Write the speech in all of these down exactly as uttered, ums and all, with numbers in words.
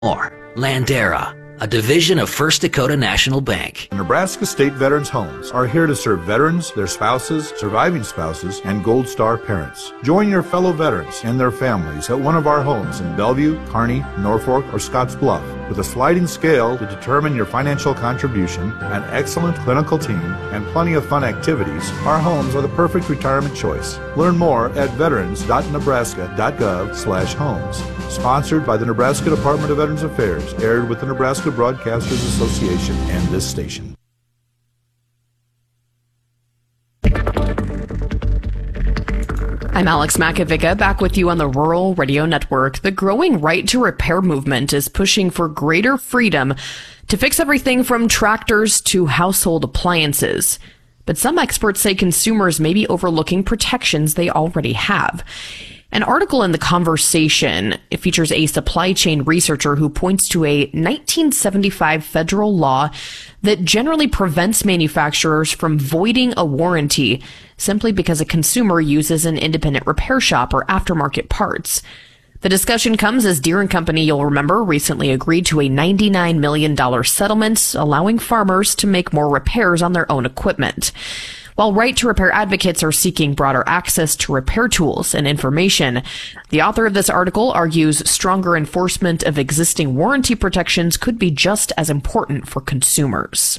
More. Landera, a division of First Dakota National Bank. Nebraska State Veterans Homes are here to serve veterans, their spouses, surviving spouses, and Gold Star parents. Join your fellow veterans and their families at one of our homes in Bellevue, Kearney, Norfolk, or Scottsbluff. With a sliding scale to determine your financial contribution, an excellent clinical team, and plenty of fun activities, our homes are the perfect retirement choice. Learn more at veterans dot nebraska dot gov slash homes. Sponsored by the Nebraska Department of Veterans Affairs, aired with the Nebraska Broadcasters Association and this station. I'm Alex Makovica, back with you on the Rural Radio Network. The growing right to repair movement is pushing for greater freedom to fix everything from tractors to household appliances. But some experts say consumers may be overlooking protections they already have. An article in The Conversation, it features a supply chain researcher who points to a nineteen seventy-five federal law that generally prevents manufacturers from voiding a warranty simply because a consumer uses an independent repair shop or aftermarket parts. The discussion comes as Deere and Company, you'll remember, recently agreed to a ninety-nine million dollars settlement, allowing farmers to make more repairs on their own equipment. While right-to-repair advocates are seeking broader access to repair tools and information, the author of this article argues stronger enforcement of existing warranty protections could be just as important for consumers.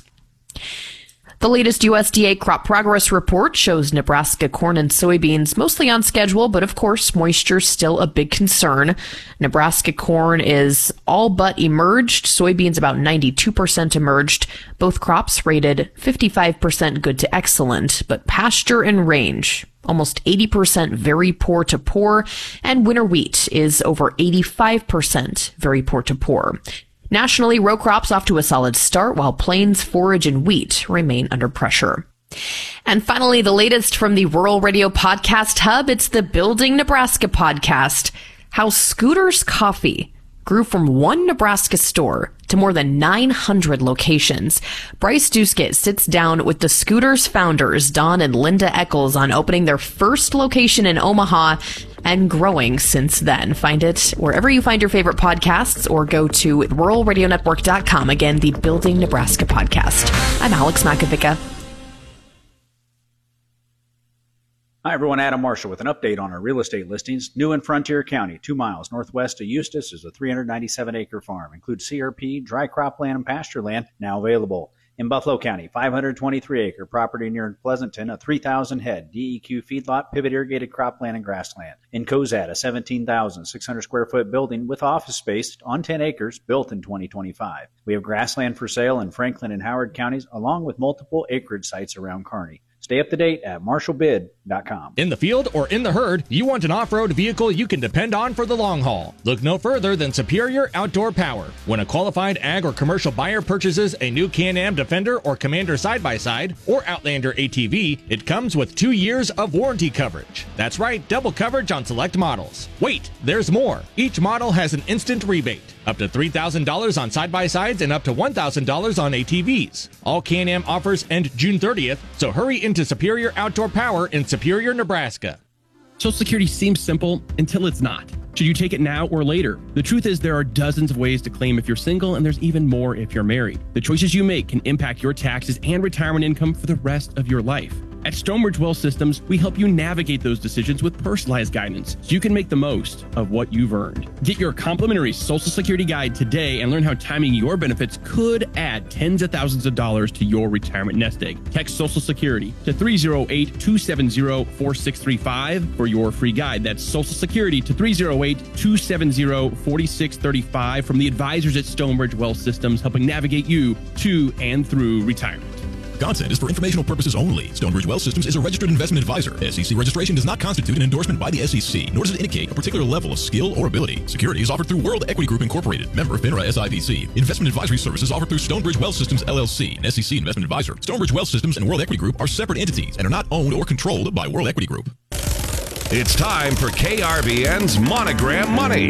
The latest U S D A crop progress report shows Nebraska corn and soybeans mostly on schedule, but of course, moisture's still a big concern. Nebraska corn is all but emerged, soybeans about ninety-two percent emerged, both crops rated fifty-five percent good to excellent, but pasture and range, almost eighty percent very poor to poor, and winter wheat is over eighty-five percent very poor to poor. Nationally, row crops off to a solid start, while plains, forage, and wheat remain under pressure. And finally, the latest from the Rural Radio Podcast Hub, it's the Building Nebraska podcast. How Scooters Coffee grew from one Nebraska store to more than nine hundred locations. Bryce Duskett sits down with the Scooters founders, Don and Linda Eccles, on opening their first location in Omaha and growing since then. Find it wherever you find your favorite podcasts or go to rural radio network dot com. Again, the Building Nebraska podcast. I'm Alex Makovica. Hi, everyone. Adam Marshall with an update on our real estate listings. New in Frontier County, two miles northwest of Eustis, is a three hundred ninety-seven acre farm. Includes C R P, dry cropland, and pasture land, now available. In Buffalo County, five hundred twenty-three acre property near Pleasanton, a three thousand head D E Q feedlot, pivot irrigated cropland and grassland. In Cozad, a seventeen thousand six hundred square foot building with office space on ten acres, built in twenty twenty-five. We have grassland for sale in Franklin and Howard counties, along with multiple acreage sites around Kearney. Stay up to date at marshall bid dot com. In the field or in the herd, you want an off-road vehicle you can depend on for the long haul. Look no further than Superior Outdoor Power. When a qualified ag or commercial buyer purchases a new Can-Am Defender or Commander side-by-side or Outlander A T V, it comes with two years of warranty coverage. That's right, double coverage on select models. Wait, there's more. Each model has an instant rebate. Up to three thousand dollars on side-by-sides and up to one thousand dollars on A T Vs. All Can-Am offers end June thirtieth, so hurry into Superior Outdoor Power in Superior, Nebraska. Social Security seems simple until it's not. Should you take it now or later? The truth is there are dozens of ways to claim if you're single, and there's even more if you're married. The choices you make can impact your taxes and retirement income for the rest of your life. At Stonebridge Wealth Systems, we help you navigate those decisions with personalized guidance so you can make the most of what you've earned. Get your complimentary Social Security guide today and learn how timing your benefits could add tens of thousands of dollars to your retirement nest egg. Text Social Security to three oh eight, two seven oh, four six three five for your free guide. That's Social Security to three oh eight, two seven oh, four six three five from the advisors at Stonebridge Wealth Systems, helping navigate you to and through retirement. Content is for informational purposes only. Stonebridge Wealth Systems is a registered investment advisor. S E C registration does not constitute an endorsement by the S E C, nor does it indicate a particular level of skill or ability. Securities offered through World Equity Group Incorporated, member FINRA S I V C. Investment advisory services offered through Stonebridge Wealth Systems L L C, an S E C investment advisor. Stonebridge Wealth Systems and World Equity Group are separate entities and are not owned or controlled by World Equity Group. It's time for K R B N's Monogram Money.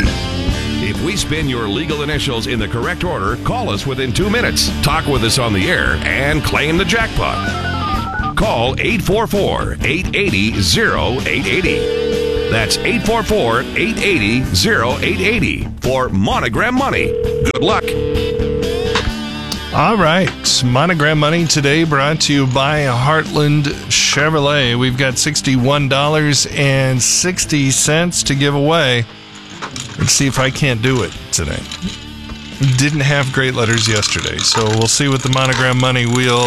If we spin your legal initials in the correct order, call us within two minutes, talk with us on the air, and claim the jackpot. Call eight four four, eight eight zero, oh, eight eight zero. That's eight four four, eight eight zero, zero eight eight zero for Monogram Money. Good luck. All right. Monogram Money today brought to you by Heartland Chevrolet. We've got sixty-one dollars and sixty cents to give away. Let's see if I can't do it today. Didn't have great letters yesterday, so we'll see what the Monogram Money wheel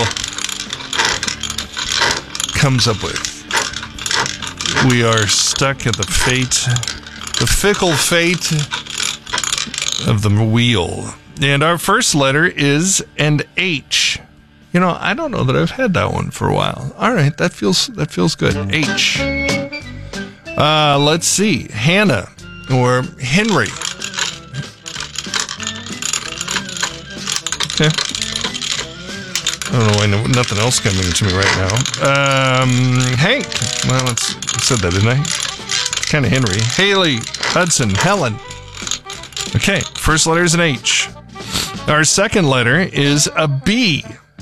comes up with. We are stuck at the fate, the fickle fate of the wheel. And our first letter is an H. You know, I don't know that I've had that one for a while. All right, that feels that feels good. H. Uh, let's see. Hannah or Henry. Okay. I don't know why no, nothing else coming to me right now. Um, Hank. Well, let's, I said that, didn't I? It's kind of Henry. Haley, Hudson, Helen. Okay, first letter is an H. Our second letter is a B.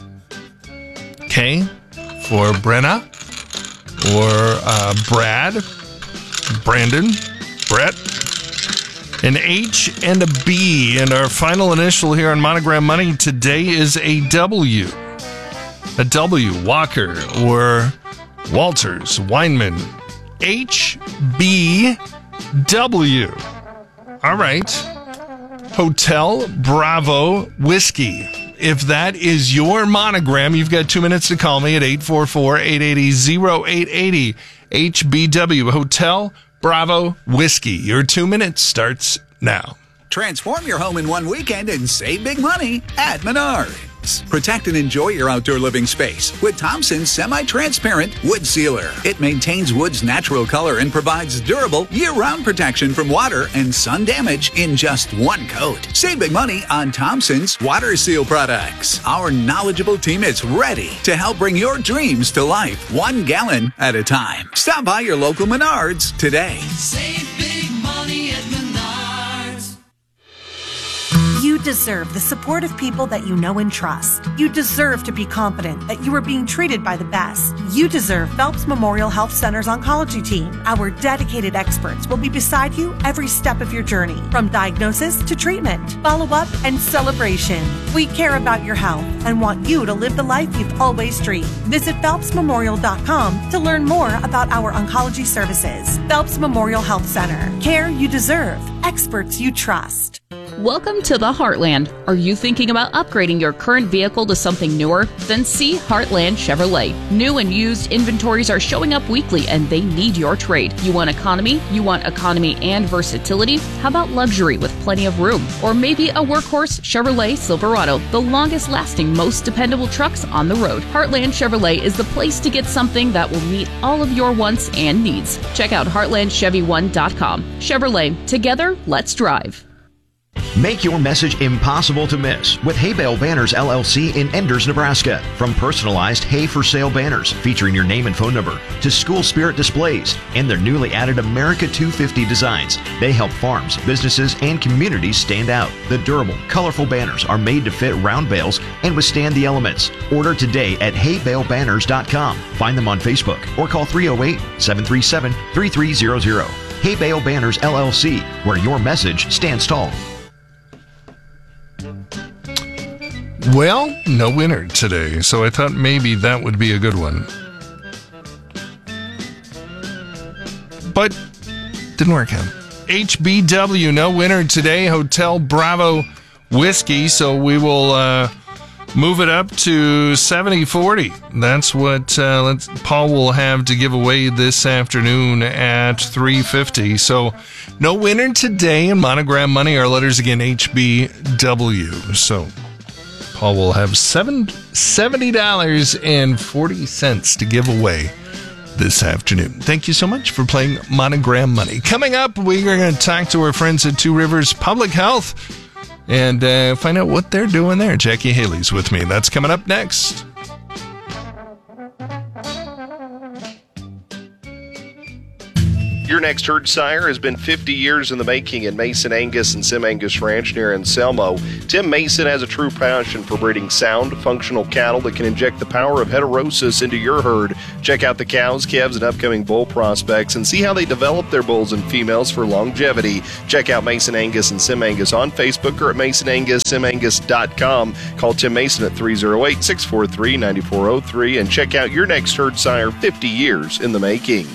K for Brenna or uh, Brad, Brandon, Brett. An H and a B. And our final initial here on Monogram Money today is a W. A W, Walker or Walters, Weinman. H B W. All right. Hotel Bravo Whiskey. If that is your monogram, you've got two minutes to call me at eight four four, eight eight zero, zero eight eight zero. H B W, Hotel Bravo Whiskey. Your two minutes starts now. Transform your home in one weekend and save big money at Menards. Protect and enjoy your outdoor living space with Thompson's semi-transparent wood sealer. It maintains wood's natural color and provides durable year-round protection from water and sun damage in just one coat. Save big money on Thompson's water seal products. Our knowledgeable team is ready to help bring your dreams to life, one gallon at a time. Stop by your local Menards today. Save big money at Menards. You deserve the support of people that you know and trust. You deserve to be confident that you are being treated by the best. You deserve Phelps Memorial Health Center's oncology team. Our dedicated experts will be beside you every step of your journey, from diagnosis to treatment, follow-up, and celebration. We care about your health and want you to live the life you've always dreamed. Visit phelps memorial dot com to learn more about our oncology services. Phelps Memorial Health Center. Care you deserve. Experts you trust. Welcome to the Heartland. Are you thinking about upgrading your current vehicle to something newer? Then see Heartland Chevrolet. New and used inventories are showing up weekly and they need your trade. You want economy? You want economy and versatility? How about luxury with plenty of room? Or maybe a workhorse Chevrolet Silverado, the longest lasting, most dependable trucks on the road. Heartland Chevrolet is the place to get something that will meet all of your wants and needs. Check out heartland chevy one dot com. Chevrolet, together, let's drive. Make your message impossible to miss with Hay Bale Banners L L C in Enders, Nebraska. From personalized hay for sale banners featuring your name and phone number to school spirit displays and their newly added America two fifty designs, they help farms, businesses, and communities stand out. The durable, colorful banners are made to fit round bales and withstand the elements. Order today at hay bale banners dot com. Find them on Facebook or call three oh eight, seven three seven, three three zero zero. Hay Bale Banners L L C, where your message stands tall. Well, no winner today, so I thought maybe that would be a good one. But didn't work out. H B W, no winner today. Hotel Bravo Whiskey, so we will uh, move it up to seventy forty. That's what uh, let's, Paul will have to give away this afternoon at three fifty. So no winner today in Monogram Money. Our letters again, H B W. So Paul will have seven, seventy dollars and forty cents to give away this afternoon. Thank you so much for playing Monogram Money. Coming up, we are going to talk to our friends at Two Rivers Public Health and uh, find out what they're doing there. Jackie Haley's with me. That's coming up next. Your Next Herd Sire has been fifty years in the making in Mason Angus and Sim Angus Ranch near Anselmo. Tim Mason has a true passion for breeding sound, functional cattle that can inject the power of heterosis into your herd. Check out the cows, calves, and upcoming bull prospects and see how they develop their bulls and females for longevity. Check out Mason Angus and Sim Angus on Facebook or at mason angus sim angus dot com. Call Tim Mason at three oh eight, six four three, nine four oh three and check out Your Next Herd Sire, fifty years in the making.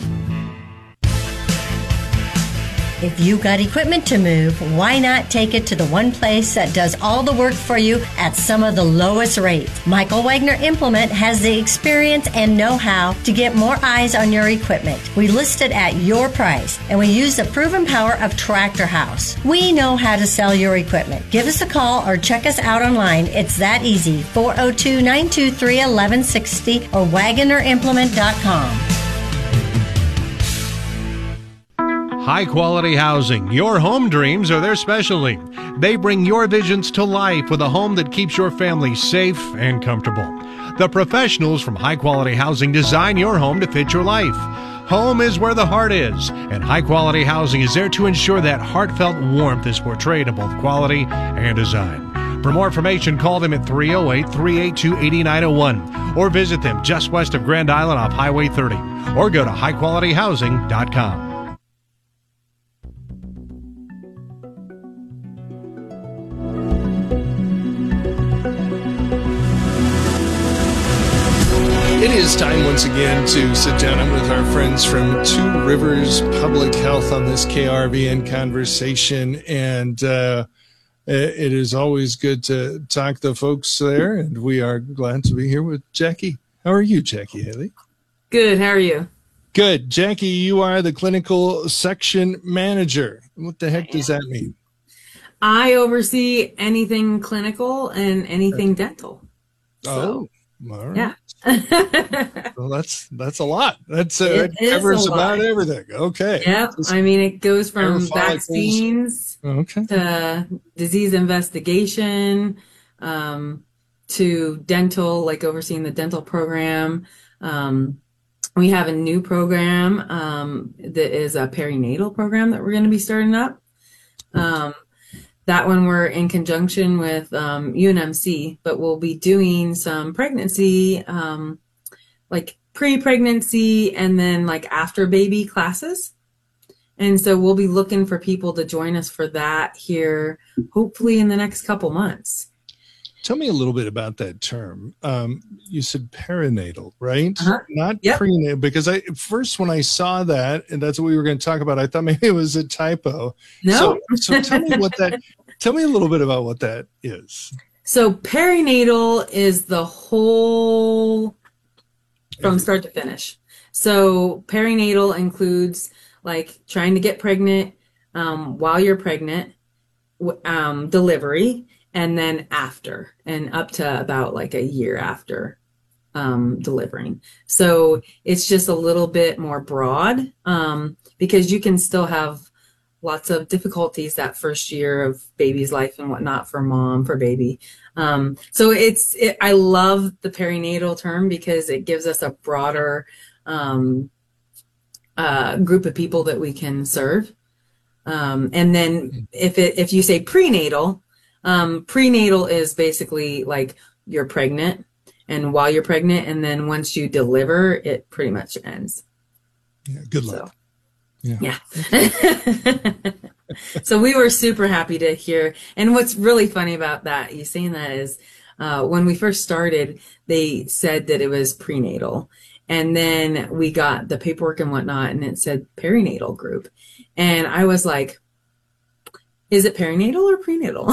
If you got equipment to move, why not take it to the one place that does all the work for you at some of the lowest rates? Michael Wagner Implement has the experience and know-how to get more eyes on your equipment. We list it at your price, and we use the proven power of Tractor House. We know how to sell your equipment. Give us a call or check us out online. It's that easy. four oh two, nine two three, one one six oh or wagoner implement dot com. High quality housing. Your home dreams are their specialty. They bring your visions to life with a home that keeps your family safe and comfortable. The professionals from High Quality Housing design your home to fit your life. Home is where the heart is, and High Quality Housing is there to ensure that heartfelt warmth is portrayed in both quality and design. For more information, call them at three oh eight, three eight two, eight nine oh one or visit them just west of Grand Island off Highway thirty or go to high quality housing dot com. It is time once again to sit down with our friends from Two Rivers Public Health on this K R V N conversation. And uh, it is always good to talk to folks there. And we are glad to be here with Jackie. How are you, Jackie Haley? Good. How are you? Good. Jackie, you are the clinical section manager. What the heck does that mean? I oversee anything clinical and anything dental. So, oh, all right. Yeah. Well, that's that's a lot. That's uh, it covers about everything. Okay. Yeah. I mean, it goes from vaccines okay. to disease investigation um, to dental, like overseeing the dental program. Um, we have a new program um, that is a perinatal program that we're going to be starting up. Um, That one we're in conjunction with um, U N M C, but we'll be doing some pregnancy, um, like pre-pregnancy and then like after baby classes. And so we'll be looking for people to join us for that here, hopefully in the next couple months. Tell me a little bit about that term. Um, you said perinatal, right? Uh-huh. Not yep. prenatal, because I first when I saw that, and that's what we were going to talk about, I thought maybe it was a typo. No. So, so tell me what that. Tell me a little bit about what that is. So perinatal is the whole from start to finish. So perinatal includes like trying to get pregnant um, while you're pregnant, um, delivery, and then after, and up to about like a year after um, delivering. So it's just a little bit more broad um, because you can still have lots of difficulties that first year of baby's life and whatnot for mom, for baby. Um, so it's, it, I love the perinatal term because it gives us a broader um, uh, group of people that we can serve. Um, and then if it, if you say prenatal, um, prenatal is basically like you're pregnant and while you're pregnant, and then once you deliver, it pretty much ends. Yeah, good luck. So, Yeah. yeah. So we were super happy to hear. And what's really funny about that, you saying that is uh, when we first started, they said that it was prenatal. And then we got the paperwork and whatnot, and it said perinatal group. And I was like, is it perinatal or prenatal?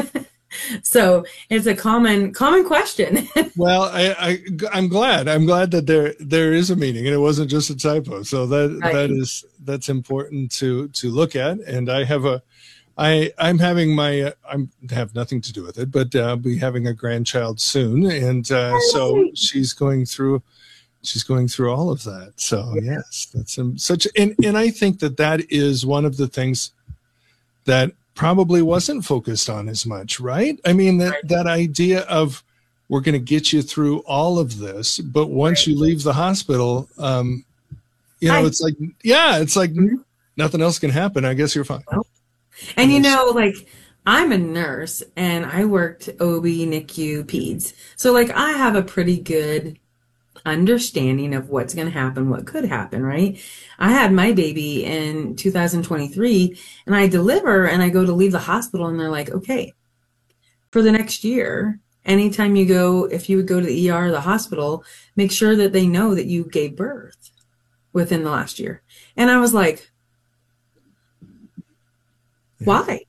So it's a common common question. Well, I, I I'm glad. I'm glad that there there is a meaning and it wasn't just a typo. So that Right. that is that's important to to look at. And I have a I I'm having my uh, I'm have nothing to do with it, but uh, I'll be having a grandchild soon, and uh, so she's going through she's going through all of that. So yes, that's um, such and and I think that that is one of the things that probably wasn't focused on as much, right? I mean, that, that idea of we're going to get you through all of this, but once you leave the hospital, um, you know, Hi. it's like, yeah, it's like, nothing else can happen, I guess you're fine. And you know, like, I'm a nurse and I worked O B, N I C U, peds. So like I have a pretty good understanding of what's going to happen, what could happen, right? I had my baby in two thousand twenty-three and I deliver and I go to leave the hospital and they're like, okay, for the next year, anytime you go, if you would go to the E R or the hospital, make sure that they know that you gave birth within the last year. And I was like, why?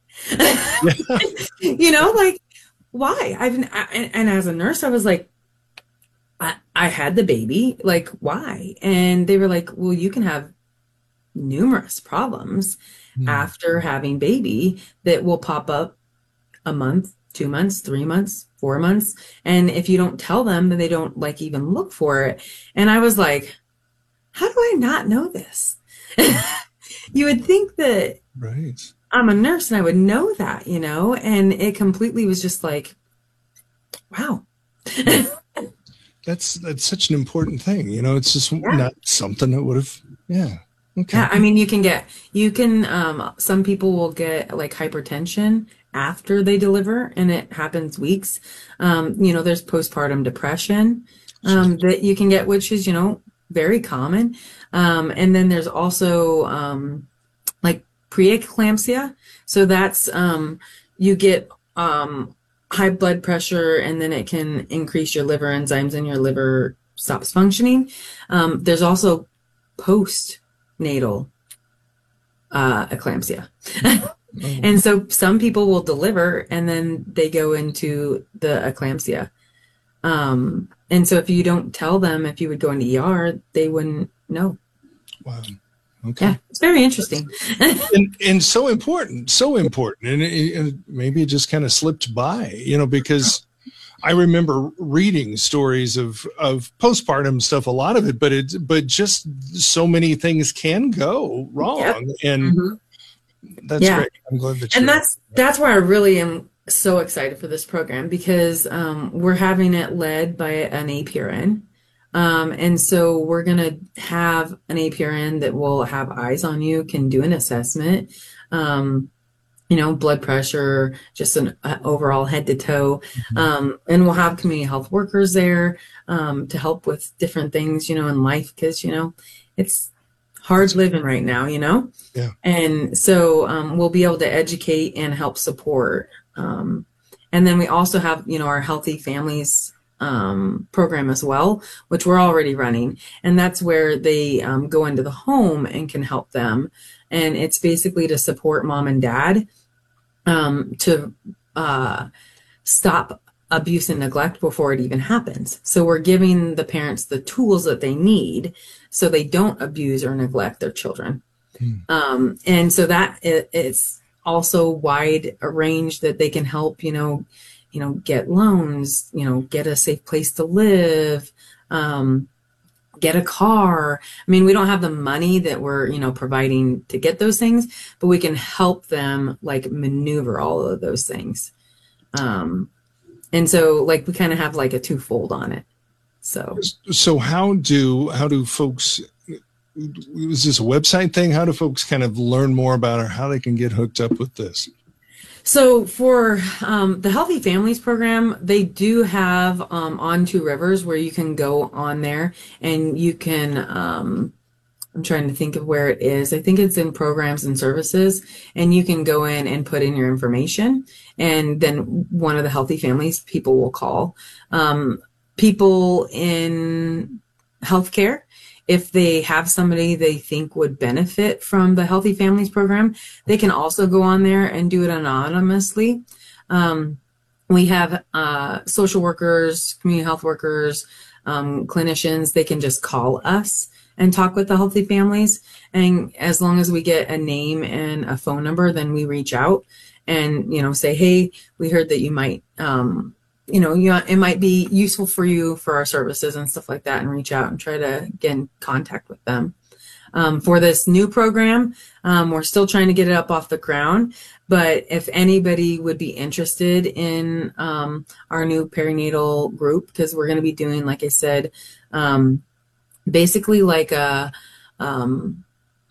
You know, like, why? I've I, and as a nurse, I was like, I, I had the baby, like, why? And they were like, well, you can have numerous problems mm. after having baby that will pop up a month, two months, three months, four months. And if you don't tell them, then they don't like even look for it. And I was like, how do I not know this? You would think that right. I'm a nurse and I would know that, you know, and it completely was just like, wow. That's that's such an important thing, you know. It's just yeah. not something that would have, yeah. Okay. Yeah, I mean, you can get, you can, um, some people will get like hypertension after they deliver, and it happens weeks. Um, you know, there's postpartum depression um, that you can get, which is, you know, very common. Um, and then there's also um, like preeclampsia. So that's um, you get um, high blood pressure, and then it can increase your liver enzymes, and your liver stops functioning. Um, there's also postnatal uh, eclampsia. And so some people will deliver and then they go into the eclampsia. Um, and so if you don't tell them if you would go into E R, they wouldn't know. Wow. Okay. Yeah, it's very interesting. and, and so important, so important. And, it, and maybe it just kind of slipped by, you know, because I remember reading stories of, of postpartum stuff, a lot of it, but it, but just so many things can go wrong. Yep. And mm-hmm. That's yeah. great. I'm glad that you're And that's that's why I really am so excited for this program, because um, we're having it led by an A P R N. Um, and so we're going to have an A P R N that will have eyes on you, can do an assessment, um, you know, blood pressure, just an uh, overall head to toe. Mm-hmm. Um, and we'll have community health workers there um, to help with different things, you know, in life, because, you know, it's hard living right now, you know? Yeah. And so um, we'll be able to educate and help support. Um, and then we also have, you know, our Healthy Families um, program as well, which we're already running. And that's where they um, go into the home and can help them. And it's basically to support mom and dad um, to uh, stop abuse and neglect before it even happens. So we're giving the parents the tools that they need so they don't abuse or neglect their children. Hmm. Um, and so that it, it's also wide a range that they can help, you know, you know, get loans, you know, get a safe place to live, um, get a car. I mean, we don't have the money that we're, you know, providing to get those things, but we can help them like maneuver all of those things. Um, and so like we kind of have like a twofold on it. So, so how do, how do folks, is this a website thing? How do folks kind of learn more about it, or how they can get hooked up with this? So for um, the Healthy Families program, they do have um, On Two Rivers where you can go on there and you can, um, I'm trying to think of where it is. I think it's in programs and services, and you can go in and put in your information, and then one of the Healthy Families people will call. Um, people in healthcare, if they have somebody they think would benefit from the Healthy Families program, they can also go on there and do it anonymously. Um, we have uh, social workers, community health workers, um, clinicians. They can just call us and talk with the Healthy Families. And as long as we get a name and a phone number, then we reach out and, you know, say, hey, we heard that you might, um, you know, you, it might be useful for you for our services and stuff like that, and reach out and try to get in contact with them. Um, for this new program, um, we're still trying to get it up off the ground, but if anybody would be interested in um, our new perinatal group, because we're going to be doing, like I said, um, basically like a, um,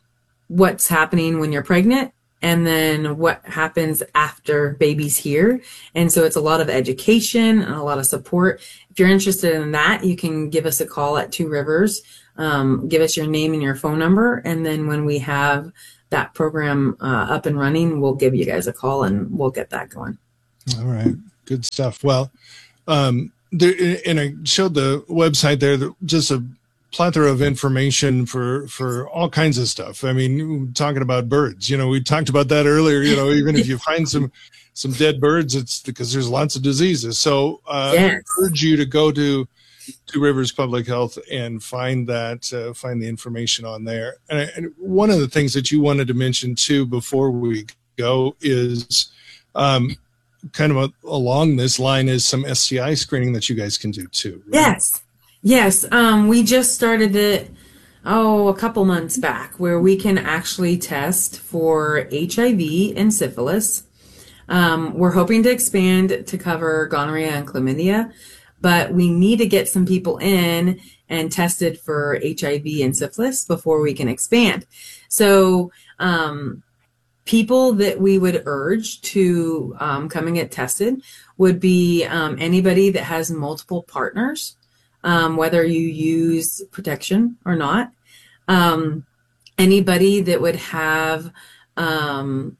what's happening when you're pregnant, and then what happens after baby's here. And so it's a lot of education and a lot of support. If you're interested in that, you can give us a call at Two Rivers. Um, give us your name and your phone number. And then when we have that program uh, up and running, we'll give you guys a call and we'll get that going. All right. Good stuff. Well, um, there, and I showed the website there, just a plethora of information for for all kinds of stuff. I mean, talking about birds, you know, we talked about that earlier. You know, even if you find some some dead birds, it's because there's lots of diseases. So uh, yes. I urge you to go to Two Rivers Public Health and find that uh, find the information on there. And, I, and one of the things that you wanted to mention too before we go is um, kind of a, along this line is some S T I screening that you guys can do too. Right? Yes. Yes, um, we just started it, oh, a couple months back, where we can actually test for H I V and syphilis. Um, we're hoping to expand to cover gonorrhea and chlamydia, but we need to get some people in and tested for H I V and syphilis before we can expand. So um, people that we would urge to um, come and get tested would be um, anybody that has multiple partners. Um, whether you use protection or not, um, anybody that would have, um,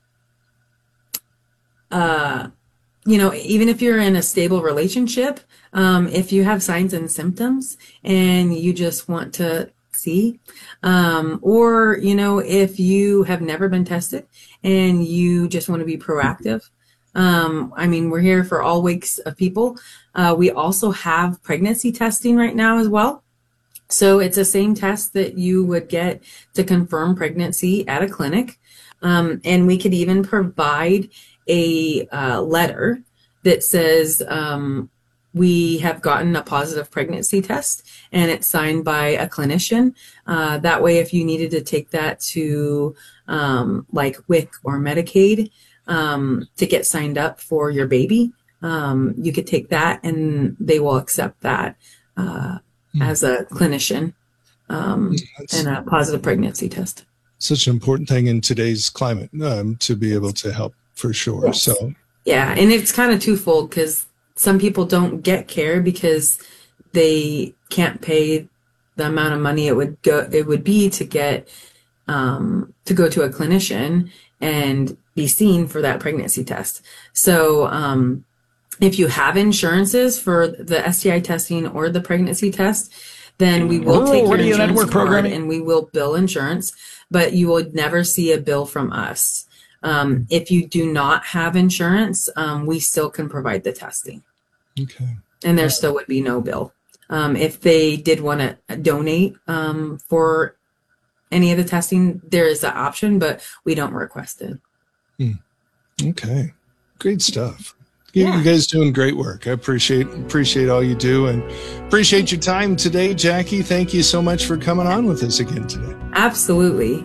uh, you know, even if you're in a stable relationship, um, if you have signs and symptoms and you just want to see, um, or, you know, if you have never been tested and you just want to be proactive. Um, I mean, we're here for all wakes of people. Uh, we also have pregnancy testing right now as well. So it's the same test that you would get to confirm pregnancy at a clinic. Um, and we could even provide a uh, letter that says um, we have gotten a positive pregnancy test, and it's signed by a clinician. Uh, that way, if you needed to take that to um, like W I C or Medicaid, Um, to get signed up for your baby, um, you could take that and they will accept that uh, mm. as a clinician um, and a positive pregnancy test. Such an important thing in today's climate um, to be able to help for sure. Yes. So yeah, and it's kind of twofold because some people don't get care because they can't pay the amount of money it would go it would be to get um, to go to a clinician and be seen for that pregnancy test. So um, if you have insurances for the S T I testing or the pregnancy test, then we will Rural take your Radio insurance Network card programming. and we will bill insurance, but you will never see a bill from us. Um, if you do not have insurance, um, we still can provide the testing. Okay. And there still would be no bill. Um, if they did want to donate um, for any of the testing, there is an option, but we don't request it. Hmm. Okay. Great stuff. You, Yeah. you guys doing great work. I appreciate appreciate all you do and appreciate your time today, Jackie. Thank you so much for coming on with us again today. Absolutely.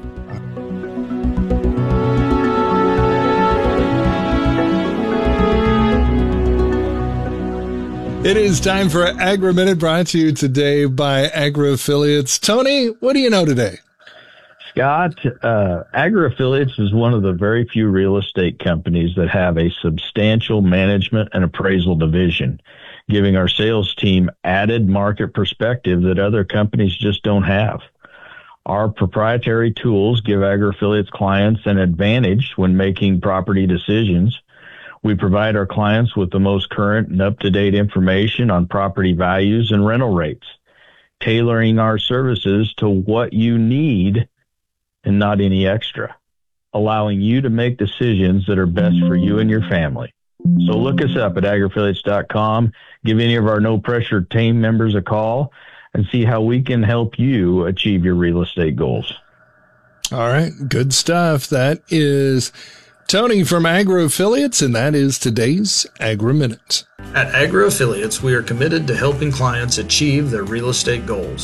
It is time for Agri Minute, brought to you today by Agri Affiliates. Tony, what do you know today? Scott, uh, Agri Affiliates is one of the very few real estate companies that have a substantial management and appraisal division, giving our sales team added market perspective that other companies just don't have. Our proprietary tools give Agri Affiliates clients an advantage when making property decisions. We provide our clients with the most current and up-to-date information on property values and rental rates, tailoring our services to what you need and not any extra, allowing you to make decisions that are best for you and your family. So look us up at agri affiliates dot com, give any of our no-pressure team members a call, and see how we can help you achieve your real estate goals. All right, good stuff. That is Tony from Agri Affiliates, and that is today's Agri Minute. At Agri Affiliates, we are committed to helping clients achieve their real estate goals.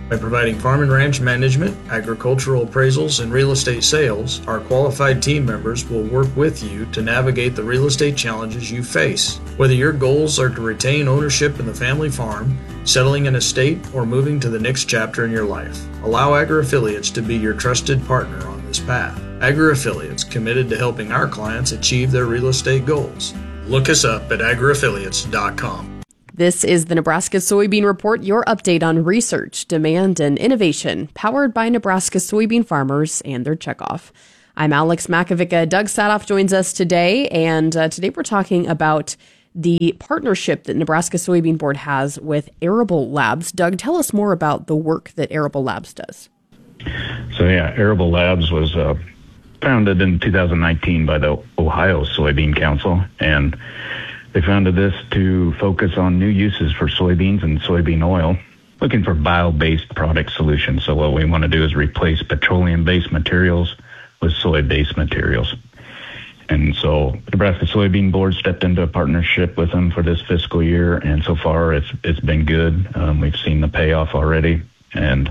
By providing farm and ranch management, agricultural appraisals, and real estate sales, our qualified team members will work with you to navigate the real estate challenges you face. Whether your goals are to retain ownership in the family farm, settling an estate, or moving to the next chapter in your life, allow AgriAffiliates to be your trusted partner on this path. AgriAffiliates, committed to helping our clients achieve their real estate goals. Look us up at agri affiliates dot com. This is the Nebraska Soybean Report, your update on research, demand, and innovation, powered by Nebraska soybean farmers and their checkoff. I'm Alex Makovica. Doug Sadoff joins us today, and uh, today we're talking about the partnership that Nebraska Soybean Board has with Arable Labs. Doug, tell us more about the work that Arable Labs does. So yeah, Arable Labs was uh, founded in two thousand nineteen by the Ohio Soybean Council, and they founded this to focus on new uses for soybeans and soybean oil, looking for bio-based product solutions. So what we want to do is replace petroleum-based materials with soy-based materials. And so the Nebraska Soybean Board stepped into a partnership with them for this fiscal year, and so far it's it's been good. Um, we've seen the payoff already. And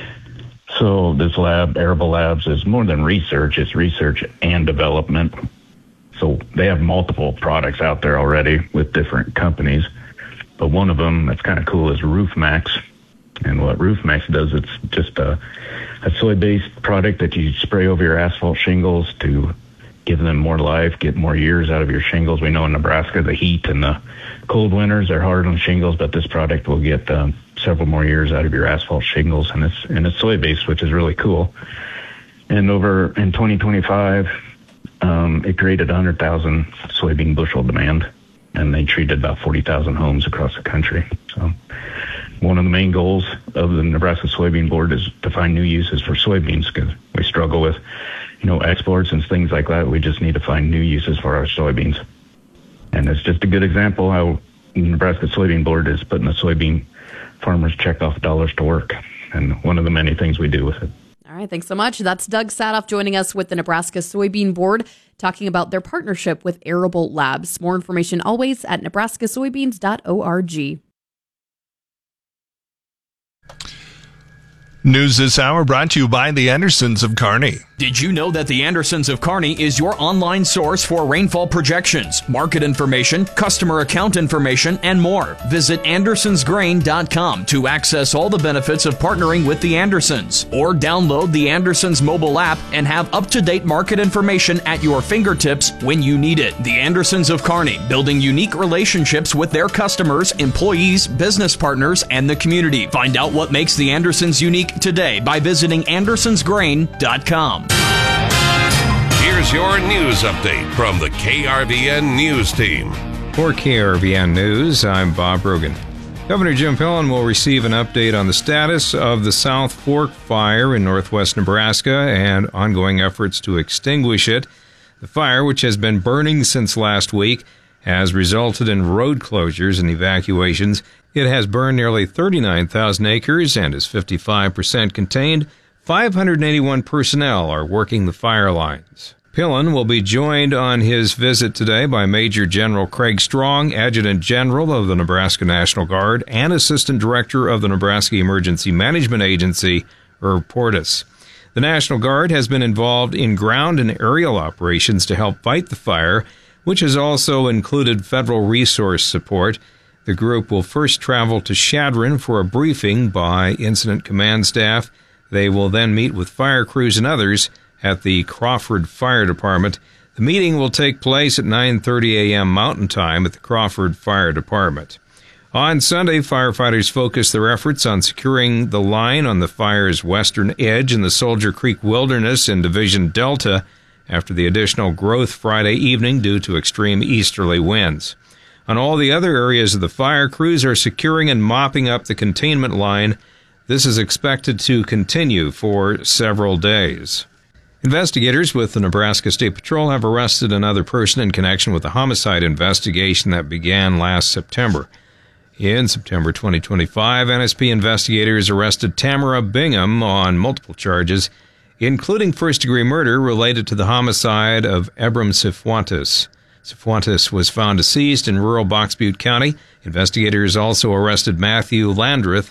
so this lab, Arable Labs, is more than research. It's research and development. So they have multiple products out there already with different companies. But one of them that's kind of cool is RoofMax. And what RoofMax does, it's just a, a soy-based product that you spray over your asphalt shingles to give them more life, get more years out of your shingles. We know in Nebraska, the heat and the cold winters are hard on shingles, but this product will get um, several more years out of your asphalt shingles. And it's, and it's soy-based, which is really cool. And over in twenty twenty-five, Um, it created one hundred thousand soybean bushel demand, and they treated about forty thousand homes across the country. So one of the main goals of the Nebraska Soybean Board is to find new uses for soybeans, because we struggle with, you know, exports and things like that. We just need to find new uses for our soybeans. And it's just a good example how the Nebraska Soybean Board is putting the soybean farmers' checkoff dollars to work, and one of the many things we do with it. All right, thanks so much. That's Doug Sadoff joining us with the Nebraska Soybean Board, talking about their partnership with Arable Labs. More information always at nebraska soybeans dot org. News this hour brought to you by the Andersons of Kearney. Did you know that the Andersons of Kearney is your online source for rainfall projections, market information, customer account information, and more? Visit andersons grain dot com to access all the benefits of partnering with the Andersons, or download the Andersons mobile app and have up-to-date market information at your fingertips when you need it. The Andersons of Kearney, building unique relationships with their customers, employees, business partners, and the community. Find out what makes the Andersons unique today by visiting andersons grain dot com. Here's your news update from the K R V N News Team. For K R V N News, I'm Bob Rogan. Governor Jim Pillen will receive an update on the status of the South Fork fire in northwest Nebraska and ongoing efforts to extinguish it. The fire, which has been burning since last week, has resulted in road closures and evacuations. It has burned nearly thirty-nine thousand acres and is fifty-five percent contained. five hundred eighty-one personnel are working the fire lines. Pillen will be joined on his visit today by Major General Craig Strong, Adjutant General of the Nebraska National Guard and Assistant Director of the Nebraska Emergency Management Agency, Herb Portis. The National Guard has been involved in ground and aerial operations to help fight the fire, which has also included federal resource support. The group will first travel to Chadron for a briefing by Incident Command staff. They will then meet with fire crews and others at the Crawford Fire Department. The meeting will take place at nine thirty a.m. Mountain Time at the Crawford Fire Department. On Sunday, firefighters focused their efforts on securing the line on the fire's western edge in the Soldier Creek Wilderness in Division Delta after the additional growth Friday evening due to extreme easterly winds. On all the other areas of the fire, crews are securing and mopping up the containment line. This is expected to continue for several days. Investigators with the Nebraska State Patrol have arrested another person in connection with a homicide investigation that began last September. In September twenty twenty-five, N S P investigators arrested Tamara Bingham on multiple charges, including first-degree murder related to the homicide of Ebram Cifuentes. Cifuentes was found deceased in rural Box Butte County. Investigators also arrested Matthew Landreth,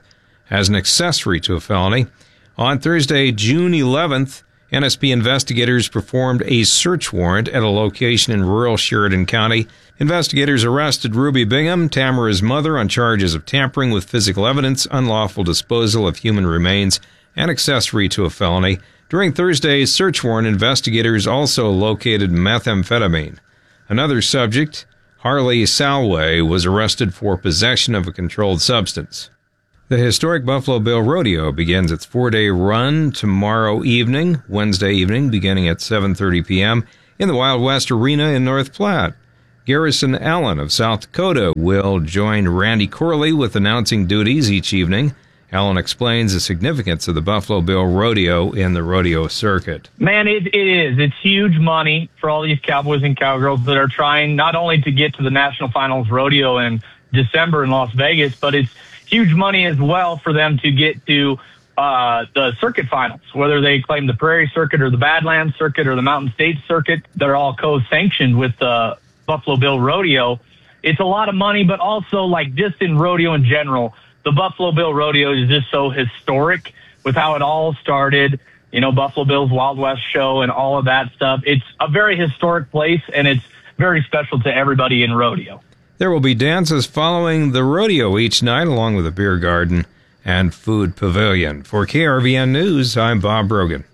as an accessory to a felony. On Thursday, June eleventh, N S P investigators performed a search warrant at a location in rural Sheridan County. Investigators arrested Ruby Bingham, Tamara's mother, on charges of tampering with physical evidence, unlawful disposal of human remains, and accessory to a felony. During Thursday's search warrant, investigators also located methamphetamine. Another subject, Harley Salway, was arrested for possession of a controlled substance. The historic Buffalo Bill Rodeo begins its four-day run tomorrow evening, Wednesday evening, beginning at seven thirty p.m. in the Wild West Arena in North Platte. Garrison Allen of South Dakota will join Randy Corley with announcing duties each evening. Allen explains the significance of the Buffalo Bill Rodeo in the rodeo circuit. Man, it, it is. It's huge money for all these cowboys and cowgirls that are trying not only to get to the National Finals Rodeo in December in Las Vegas, but it's huge money as well for them to get to uh, the circuit finals, whether they claim the Prairie Circuit or the Badlands Circuit or the Mountain States Circuit. They're all co-sanctioned with the Buffalo Bill Rodeo. It's a lot of money, but also, like, just in rodeo in general, the Buffalo Bill Rodeo is just so historic with how it all started, you know, Buffalo Bill's Wild West show and all of that stuff. It's a very historic place, and it's very special to everybody in rodeo. There will be dances following the rodeo each night, along with a beer garden and food pavilion. For K R V N News, I'm Bob Brogan.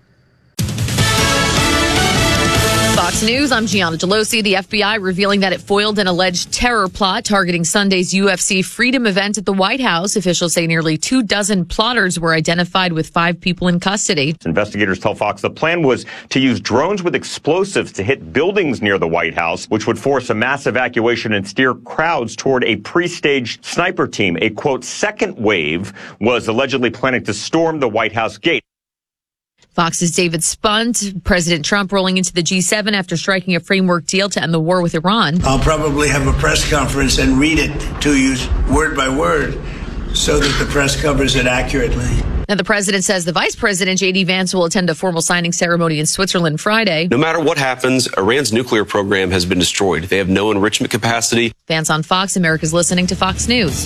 Fox News, I'm Gianna Delosi. The F B I revealing that it foiled an alleged terror plot targeting Sunday's U F C Freedom event at the White House. Officials say nearly two dozen plotters were identified with five people in custody. Investigators tell Fox the plan was to use drones with explosives to hit buildings near the White House, which would force a mass evacuation and steer crowds toward a pre-staged sniper team. A, quote, second wave was allegedly planning to storm the White House gate. Fox's David Spunt, President Trump rolling into the G seven after striking a framework deal to end the war with Iran. I'll probably have a press conference and read it to you word by word so that the press covers it accurately. Now, the president says the vice president, J D Vance, will attend a formal signing ceremony in Switzerland Friday. No matter what happens, Iran's nuclear program has been destroyed. They have no enrichment capacity. Vance on Fox. America's listening to Fox News.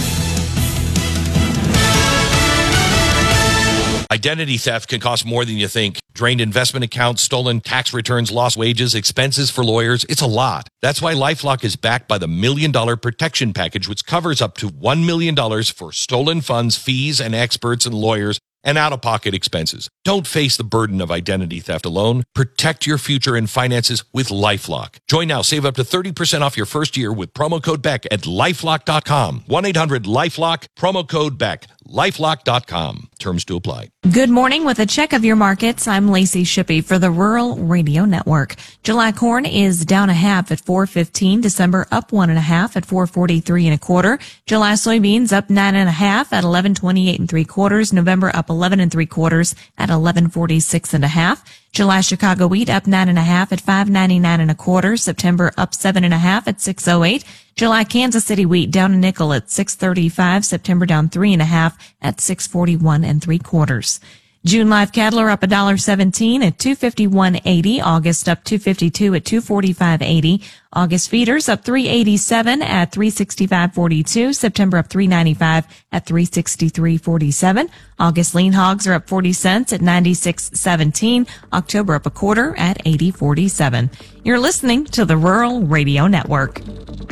Identity theft can cost more than you think. Drained investment accounts, stolen tax returns, lost wages, expenses for lawyers. It's a lot. That's why LifeLock is backed by the Million Dollar Protection Package, which covers up to one million dollars for stolen funds, fees, and experts and lawyers, and out-of-pocket expenses. Don't face the burden of identity theft alone. Protect your future and finances with LifeLock. Join now. Save up to thirty percent off your first year with promo code Beck at lifelock dot com. one eight hundred lifelock, promo code Beck. lifelock dot com. Terms to apply. Good morning. With a check of your markets, I'm Lacey Shippey for the Rural Radio Network. July corn is down a half at four fifteen. December up one and a half at four forty-three and a quarter. July soybeans up nine and a half at eleven twenty-eight and three quarters. November up eleven and three quarters at eleven forty-six and a half. July Chicago wheat up nine and a half at five ninety-nine and a quarter. September up seven and a half at six oh eight. July Kansas City wheat down a nickel at six thirty-five. September down three and a half at six forty-one and three quarters. June live cattle are up one dollar seventeen at two fifty-one eighty. August up two fifty-two at two forty-five eighty. August feeders up three eighty-seven at three sixty-five forty-two. September up three ninety-five at three sixty-three forty-seven. August lean hogs are up forty cents at ninety-six seventeen. October up a quarter at eighty forty-seven. You're listening to the Rural Radio Network.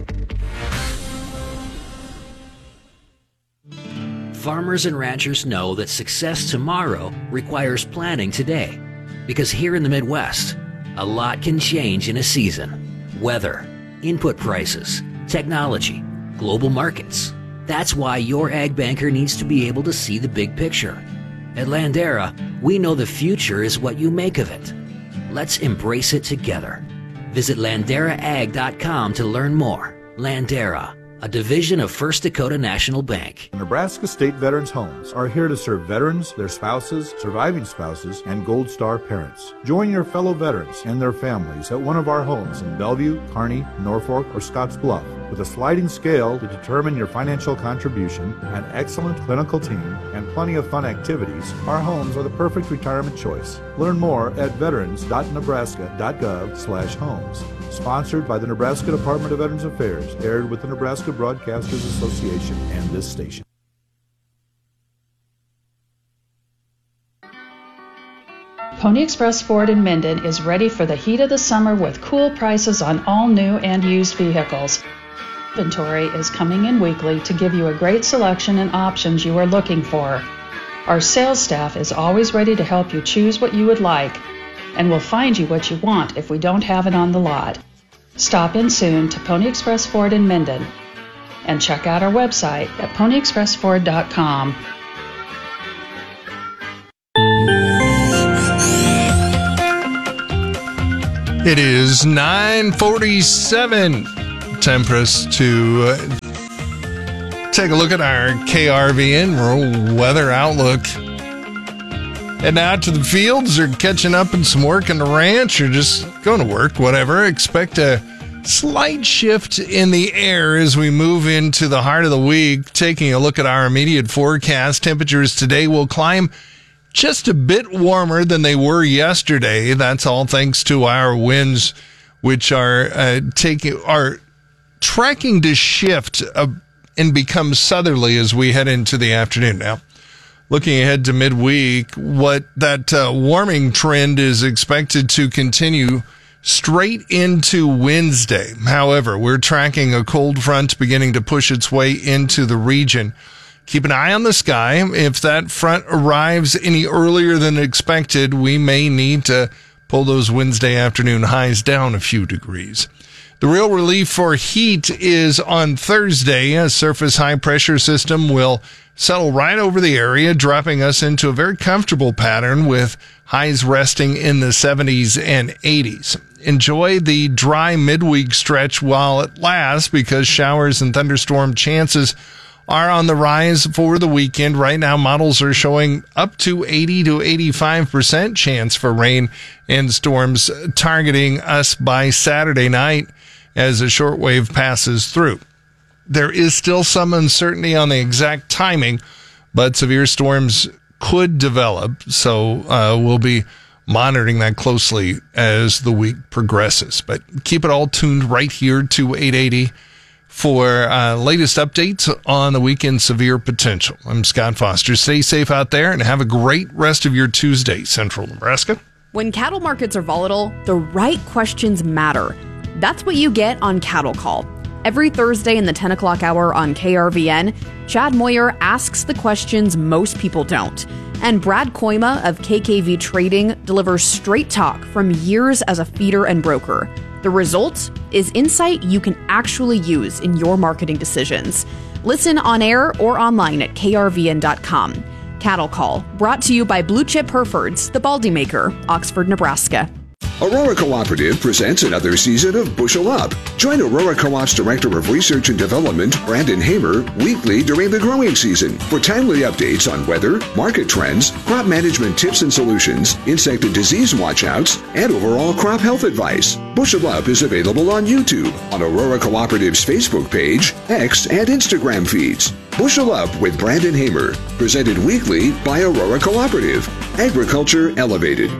Farmers and ranchers know that success tomorrow requires planning today. Because here in the Midwest, a lot can change in a season. Weather, input prices, technology, global markets. That's why your ag banker needs to be able to see the big picture. At Landera, we know the future is what you make of it. Let's embrace it together. Visit landera ag dot com to learn more. Landera, a division of First Dakota National Bank. Nebraska State Veterans Homes are here to serve veterans, their spouses, surviving spouses, and Gold Star parents. Join your fellow veterans and their families at one of our homes in Bellevue, Kearney, Norfolk, or Scotts Bluff. With a sliding scale to determine your financial contribution, an excellent clinical team, and plenty of fun activities, our homes are the perfect retirement choice. Learn more at veterans dot nebraska dot gov slash homes. Sponsored by the Nebraska Department of Veterans Affairs, aired with the Nebraska Broadcasters Association and this station. Pony Express Ford in Minden is ready for the heat of the summer with cool prices on all new and used vehicles. Inventory is coming in weekly to give you a great selection and options you are looking for. Our sales staff is always ready to help you choose what you would like, and will find you what you want if we don't have it on the lot. Stop in soon to Pony Express Ford in Minden and check out our website at pony express ford dot com. It is nine forty-seven. Time for us to uh, take a look at our K R V N rural weather outlook. Heading out to the fields or catching up in some work in the ranch or just going to work, whatever. Expect a slight shift in the air as we move into the heart of the week. Taking a look at our immediate forecast, temperatures today will climb just a bit warmer than they were yesterday. That's all thanks to our winds, which are uh, taking are tracking to shift uh, and become southerly as we head into the afternoon. Now, looking ahead to midweek, what that uh, warming trend is expected to continue straight into Wednesday. However, we're tracking a cold front beginning to push its way into the region. Keep an eye on the sky. If that front arrives any earlier than expected, we may need to pull those Wednesday afternoon highs down a few degrees. The real relief for heat is on Thursday. A surface high-pressure system will settle right over the area, dropping us into a very comfortable pattern with highs resting in the seventies and eighties. Enjoy the dry midweek stretch while it lasts because showers and thunderstorm chances are on the rise for the weekend. Right now, models are showing up to eighty to eighty-five percent chance for rain and storms targeting us by Saturday night as a shortwave passes through. There is still some uncertainty on the exact timing, but severe storms could develop, so uh, we'll be monitoring that closely as the week progresses. But keep it all tuned right here to eight eighty for uh, latest updates on the weekend severe potential. I'm Scott Foster. Stay safe out there and have a great rest of your Tuesday, Central Nebraska. When cattle markets are volatile, the right questions matter. That's what you get on Cattle Call. Every Thursday in the ten o'clock hour on K R V N, Chad Moyer asks the questions most people don't. And Brad Koima of K K V Trading delivers straight talk from years as a feeder and broker. The result is insight you can actually use in your marketing decisions. Listen on air or online at K R V N dot com. Cattle Call, brought to you by Blue Chip Herefords, the Baldy Maker, Oxford, Nebraska. Aurora Cooperative presents another season of Bushel Up. Join Aurora Co-op's Director of Research and Development, Brandon Hamer, weekly during the growing season for timely updates on weather, market trends, crop management tips and solutions, insect and disease watchouts, and overall crop health advice. Bushel Up is available on YouTube, on Aurora Cooperative's Facebook page, X, and Instagram feeds. Bushel Up with Brandon Hamer, presented weekly by Aurora Cooperative. Agriculture Elevated.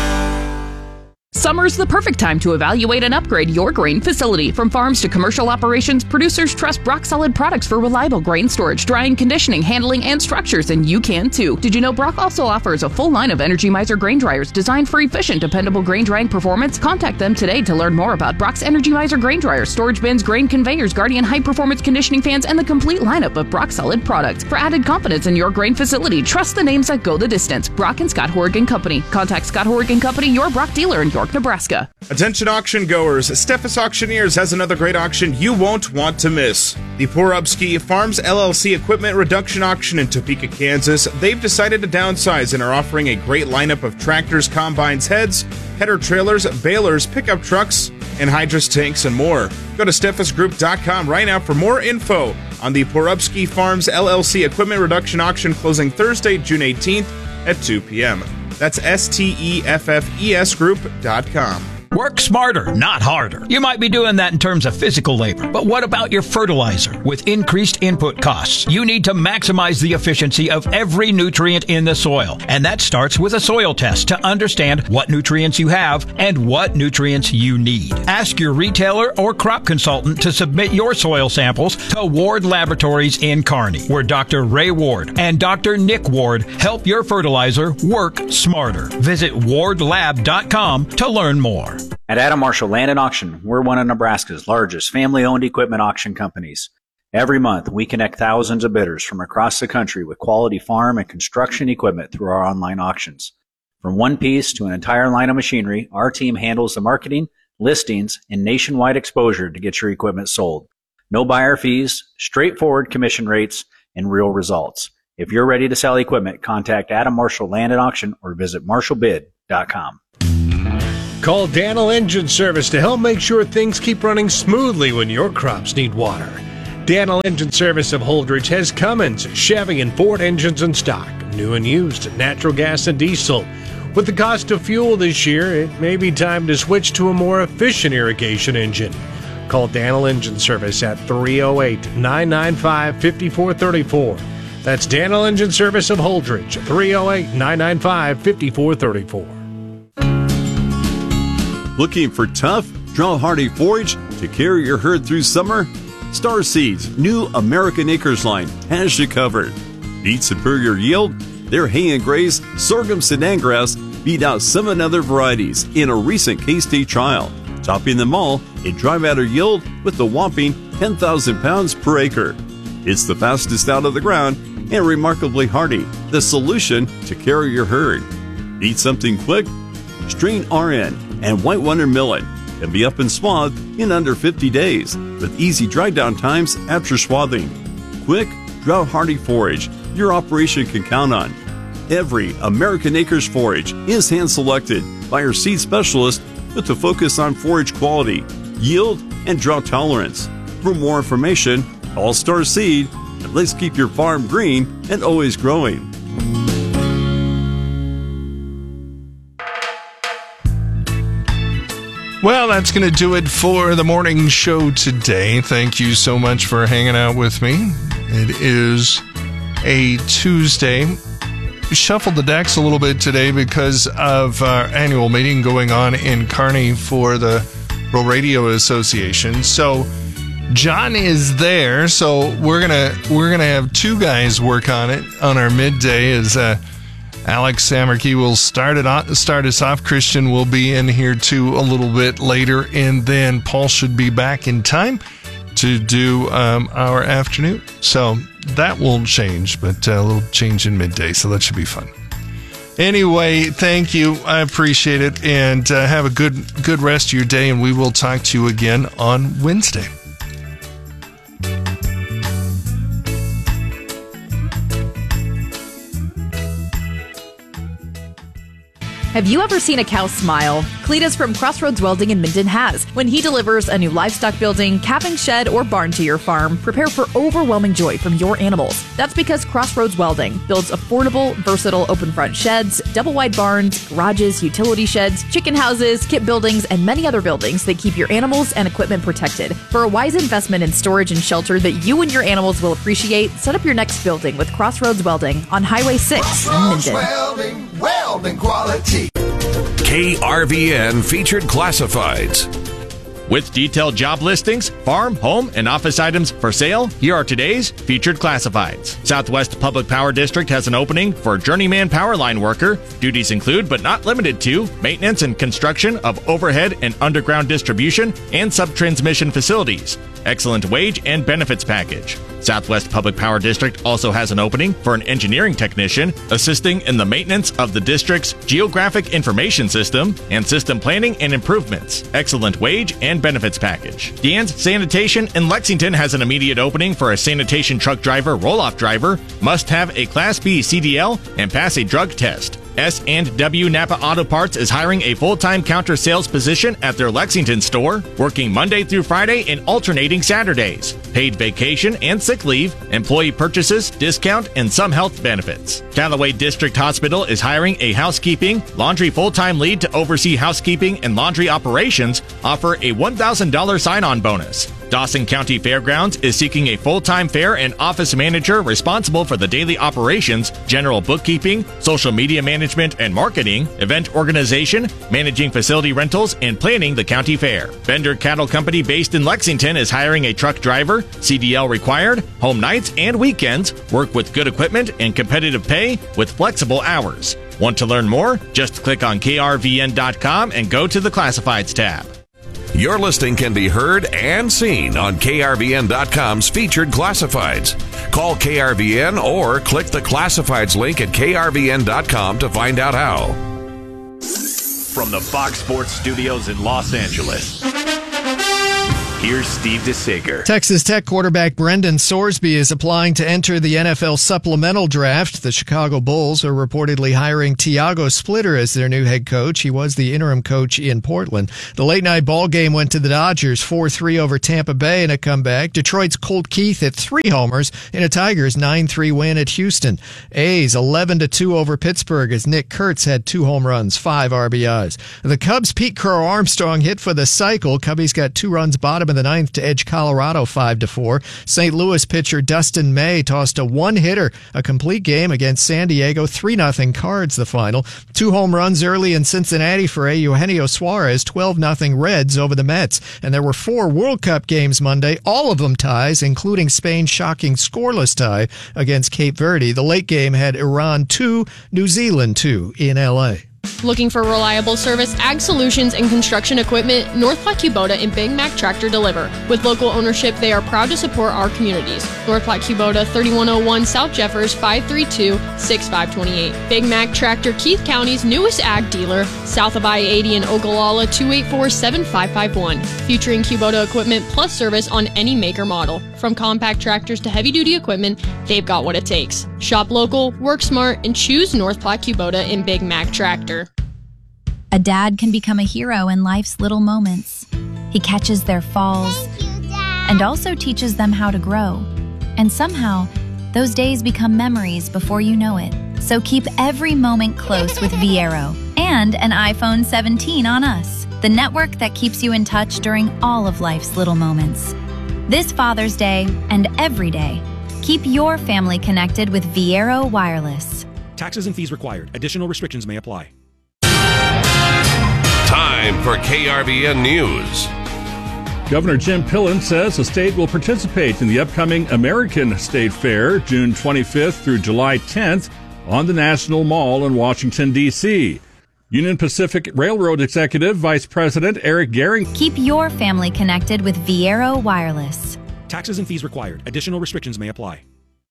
Summer's the perfect time to evaluate and upgrade your grain facility. From farms to commercial operations, producers trust Brock Solid products for reliable grain storage, drying, conditioning, handling, and structures, and you can too. Did you know Brock also offers a full line of Energy Mizer grain dryers designed for efficient, dependable grain drying performance? Contact them today to learn more about Brock's Energy Mizer grain dryers, storage bins, grain conveyors, Guardian high-performance conditioning fans, and the complete lineup of Brock Solid products. For added confidence in your grain facility, trust the names that go the distance. Brock and Scott Horrigan Company. Contact Scott Horrigan Company, your Brock dealer in York, Nebraska. Attention auction goers, Steffes Auctioneers has another great auction you won't want to miss. The Porubsky Farms L L C Equipment Reduction Auction in Topeka, Kansas. They've decided to downsize and are offering a great lineup of tractors, combines, heads, header trailers, balers, pickup trucks, and hydrous tanks and more. Go to steffes group dot com right now for more info on the Porubsky Farms L L C Equipment Reduction Auction closing Thursday, June eighteenth at two p.m. That's S T E F F E S group dot com. Work smarter, not harder. You might be doing that in terms of physical labor, but what about your fertilizer? With increased input costs, you need to maximize the efficiency of every nutrient in the soil. And that starts with a soil test to understand what nutrients you have and what nutrients you need. Ask your retailer or crop consultant to submit your soil samples to Ward Laboratories in Kearney, where Doctor Ray Ward and Doctor Nick Ward help your fertilizer work smarter. Visit ward lab dot com to learn more. At Adam Marshall Land and Auction, we're one of Nebraska's largest family-owned equipment auction companies. Every month, we connect thousands of bidders from across the country with quality farm and construction equipment through our online auctions. From one piece to an entire line of machinery, our team handles the marketing, listings, and nationwide exposure to get your equipment sold. No buyer fees, straightforward commission rates, and real results. If you're ready to sell equipment, contact Adam Marshall Land and Auction or visit marshall bid dot com. Call Daniel Engine Service to help make sure things keep running smoothly when your crops need water. Daniel Engine Service of Holdrege has Cummins, Chevy, and Ford engines in stock, new and used, natural gas and diesel. With the cost of fuel this year, it may be time to switch to a more efficient irrigation engine. Call Daniel Engine Service at three oh eight, nine nine five, five four three four. That's Daniel Engine Service of Holdrege, three oh eight, nine nine five, five four three four. Looking for tough, drought-hardy forage to carry your herd through summer? Star Seeds' new American Acres line has you covered. Need superior yield? Their hay and graze sorghum Sudan grass beat out seven other varieties in a recent K-State trial, topping them all in dry matter yield with a whopping ten thousand pounds per acre. It's the fastest out of the ground and remarkably hardy, the solution to carry your herd. Need something quick? Strain R N and White Wonder Millet can be up and swathed in under fifty days with easy dry down times after swathing. Quick, drought-hardy forage your operation can count on. Every American Acres forage is hand-selected by our seed specialist with a focus on forage quality, yield, and drought tolerance. For more information, call Star Seed, and let's keep your farm green and always growing. Well, that's going to do it for the morning show today. Thank you so much for hanging out with me. It is a Tuesday. We shuffled the decks a little bit today because of our annual meeting going on in Kearney for the Rural Radio Association. So John is there, so we're gonna we're gonna have two guys work on it on our midday. As uh, Alex Samerkey will start it on, start us off. Christian will be in here too a little bit later, and then Paul should be back in time to do um, our afternoon. So that won't change, but a little change in midday, so that should be fun. Anyway, thank you. I appreciate it, and uh, have a good good rest of your day, and we will talk to you again on Wednesday. Have you ever seen a cow smile? Cletus from Crossroads Welding in Minden has. When he delivers a new livestock building, calving shed, or barn to your farm, prepare for overwhelming joy from your animals. That's because Crossroads Welding builds affordable, versatile open front sheds, double wide barns, garages, utility sheds, chicken houses, kit buildings, and many other buildings that keep your animals and equipment protected. For a wise investment in storage and shelter that you and your animals will appreciate, set up your next building with Crossroads Welding on Highway six in Minden. Welding, welding quality. K R V N Featured Classifieds. With detailed job listings, farm, home, and office items for sale, here are today's Featured Classifieds. Southwest Public Power District has an opening for journeyman power line worker. Duties include, but not limited to, maintenance and construction of overhead and underground distribution and sub-transmission facilities. Excellent wage and benefits package. Southwest Public Power District also has an opening for an engineering technician assisting in the maintenance of the district's geographic information system and system planning and improvements. Excellent wage and benefits package. Dan's Sanitation in Lexington has an immediate opening for a sanitation truck driver roll-off driver. Must have a Class B C D L and pass a drug test. S and W Napa Auto Parts is hiring a full-time counter sales position at their Lexington store, working Monday through Friday and alternating Saturdays. Paid vacation and sick leave, employee purchases, discount, and some health benefits. Callaway District Hospital is hiring a housekeeping, laundry full-time lead to oversee housekeeping and laundry operations, offer a one thousand dollars sign-on bonus. Dawson County Fairgrounds is seeking a full-time fair and office manager responsible for the daily operations, general bookkeeping, social media management and marketing, event organization, managing facility rentals, and planning the county fair. Bender Cattle Company based in Lexington is hiring a truck driver, C D L required, home nights and weekends, work with good equipment and competitive pay with flexible hours. Want to learn more? Just click on K R V N dot com and go to the Classifieds tab. Your listing can be heard and seen on K R V N dot com's featured classifieds. Call K R V N or click the classifieds link at K R V N dot com to find out how. From the Fox Sports Studios in Los Angeles, here's Steve DeSager. Texas Tech quarterback Brendan Sorsby is applying to enter the N F L supplemental draft. The Chicago Bulls are reportedly hiring Tiago Splitter as their new head coach. He was the interim coach in Portland. The late-night ball game went to the Dodgers four three over Tampa Bay in a comeback. Detroit's Colt Keith hit three homers in a Tigers nine three win at Houston. A's eleven to two over Pittsburgh as Nick Kurtz had two home runs, five R B Is. The Cubs' Pete Crow Armstrong hit for the cycle. Cubbies got two runs bottom in the ninth to edge Colorado five to four. Saint Louis pitcher Dustin May tossed a one-hitter, a complete game against San Diego. three nothing Cards the final. Two home runs early in Cincinnati for Eugenio Suarez. twelve nothing Reds over the Mets. And there were four World Cup games Monday, all of them ties, including Spain's shocking scoreless tie against Cape Verde. The late game had Iran two, New Zealand two in L A. Looking for reliable service, ag solutions, and construction equipment? North Platte Kubota and Big Mac Tractor deliver. With local ownership, they are proud to support our communities. North Platte Kubota, thirty-one oh one South Jeffers, five three two, six five two eight. Big Mac Tractor, Keith County's newest ag dealer, south of I eighty in Ogallala, two eight four, seven five five one. Featuring Kubota equipment plus service on any maker model. From compact tractors to heavy-duty equipment, they've got what it takes. Shop local, work smart, and choose North Platte Kubota and Big Mac Tractor. A dad can become a hero in life's little moments. He catches their falls and also teaches them how to grow. And somehow, those days become memories before you know it. So keep every moment close with Viero and an iPhone seventeen on us, the network that keeps you in touch during all of life's little moments. This Father's Day and every day, keep your family connected with Viero Wireless. Taxes and fees required. Additional restrictions may apply. Time for K R V N News. Governor Jim Pillen says the state will participate in the upcoming American State Fair, June twenty-fifth through July tenth, on the National Mall in Washington, D C Union Pacific Railroad Executive Vice President Eric Gehring. Keep your family connected with Viero Wireless. Taxes and fees required. Additional restrictions may apply.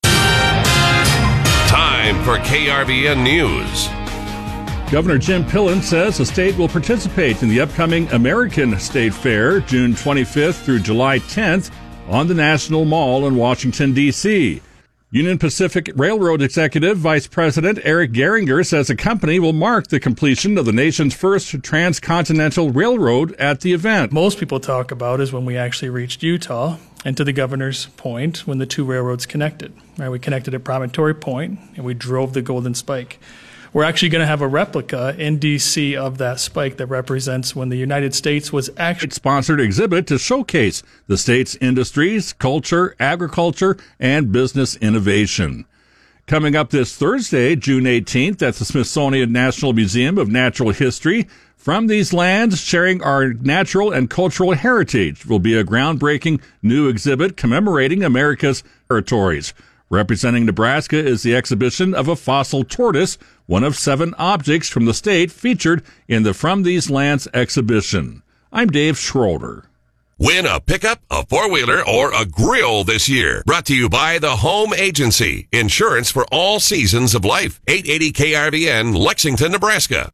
Time for K R V N News. Governor Jim Pillen says the state will participate in the upcoming American State Fair, June twenty-fifth through July tenth, on the National Mall in Washington, D C Union Pacific Railroad Executive Vice President Eric Gehringer says the company will mark the completion of the nation's first transcontinental railroad at the event. Most people talk about is when we actually reached Utah, and to the governor's point, when the two railroads connected. Right, we connected at Promontory Point, and we drove the Golden Spike. We're actually going to have a replica in D C of that spike that represents when the United States was actually... Sponsored exhibit to showcase the state's industries, culture, agriculture, and business innovation. Coming up this Thursday, June eighteenth, at the Smithsonian National Museum of Natural History, From These Lands, Sharing Our Natural and Cultural Heritage will be a groundbreaking new exhibit commemorating America's territories. Representing Nebraska is the exhibition of a fossil tortoise, one of seven objects from the state featured in the From These Lands exhibition. I'm Dave Schroeder. Win a pickup, a four-wheeler, or a grill this year. Brought to you by the Home Agency. Insurance for all seasons of life. eight eighty K R V N, Lexington, Nebraska.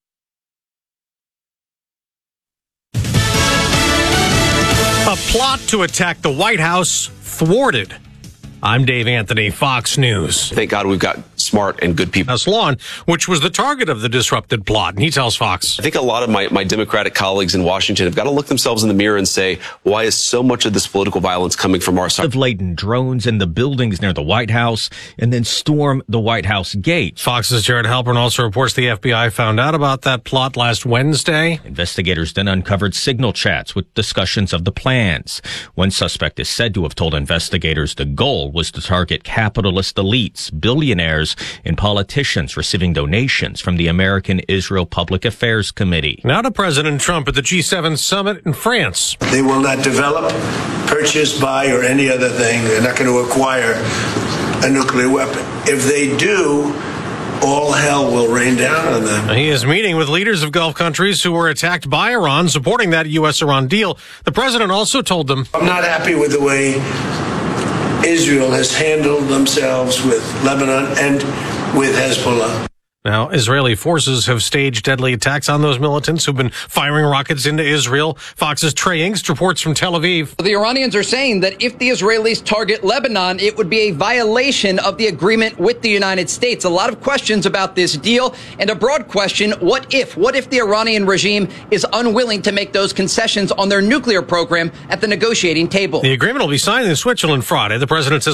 A plot to attack the White House thwarted. I'm Dave Anthony, Fox News. Thank God we've got smart and good people. Aslan, which was the target of the disrupted plot. And he tells Fox, I think a lot of my, my Democratic colleagues in Washington have got to look themselves in the mirror and say, why is so much of this political violence coming from our side? Of laden drones in the buildings near the White House and then storm the White House gate. Fox's Jared Halpern also reports the F B I found out about that plot last Wednesday. Investigators then uncovered signal chats with discussions of the plans. One suspect is said to have told investigators the goal was to target capitalist elites, billionaires, and politicians receiving donations from the American Israel Public Affairs Committee. Now to President Trump at the G seven summit in France. They will not develop, purchase, buy, or any other thing. They're not going to acquire a nuclear weapon. If they do, all hell will rain down on them. He is meeting with leaders of Gulf countries who were attacked by Iran, supporting that U S Iran deal. The president also told them, I'm not happy with the way Israel has handled themselves with Lebanon and with Hezbollah. Now, Israeli forces have staged deadly attacks on those militants who've been firing rockets into Israel. Fox's Trey Ingst reports from Tel Aviv. The Iranians are saying that if the Israelis target Lebanon, it would be a violation of the agreement with the United States. A lot of questions about this deal, and a broad question, what if? What if the Iranian regime is unwilling to make those concessions on their nuclear program at the negotiating table? The agreement will be signed in Switzerland Friday. The president says